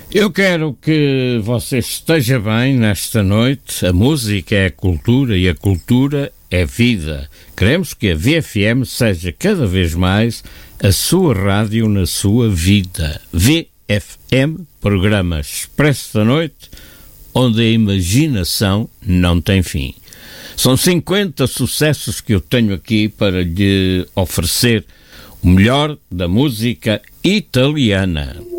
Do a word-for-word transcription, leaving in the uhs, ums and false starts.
Eu quero que você esteja bem nesta noite. A música é cultura e a cultura é vida. Queremos que a V F M seja cada vez mais a sua rádio na sua vida. V F M, programa Expresso da Noite, onde a imaginação não tem fim. São cinquenta sucessos que eu tenho aqui para lhe oferecer o melhor da música italiana.